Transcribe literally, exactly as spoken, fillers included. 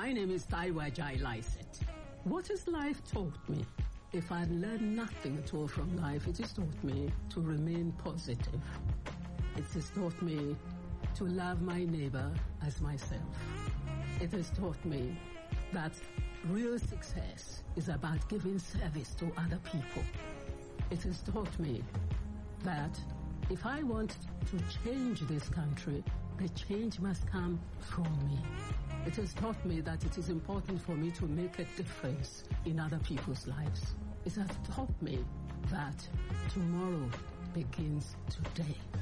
My name is Taiwa Jai Lycett. What has life taught me? If I've learned nothing at all from life, it has taught me to remain positive. It has taught me to love my neighbor as myself. It has taught me that real success is about giving service to other people. It has taught me that if I want to change this country, the change must come from me. It has taught me that it is important for me to make a difference in other people's lives. It has taught me that tomorrow begins today.